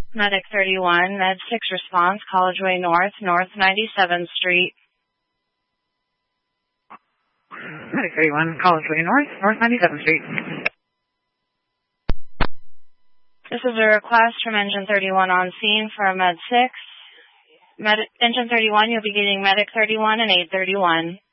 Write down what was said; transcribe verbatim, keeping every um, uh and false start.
Medic thirty-one, Med six response, College Way North, North ninety-seventh Street. Medic thirty-one, College Way North, North ninety-seventh Street. This is a request from Engine thirty-one on scene for a Med six. Med Engine thirty-one, you'll be getting Medic thirty-one and eight thirty-one.